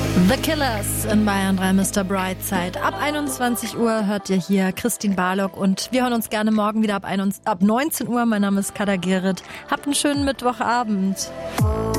The Killers in Bayern 3, Mr. Brightside. Ab 21 Uhr hört ihr hier Christine Barlock und wir hören uns gerne morgen wieder ab 19 Uhr. Mein Name ist Kada Gerrit. Habt einen schönen Mittwochabend.